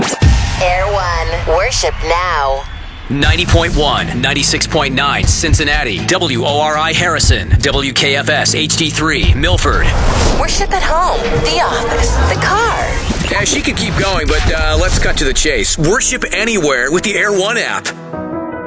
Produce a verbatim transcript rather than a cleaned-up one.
Air One. Worship now. ninety point one, ninety-six point nine, Cincinnati. W O R I Harrison. W K F S H D three, Milford. Worship at home, the office, the car. Yeah, she could keep going, but uh, let's cut to the chase. Worship anywhere with the Air One app.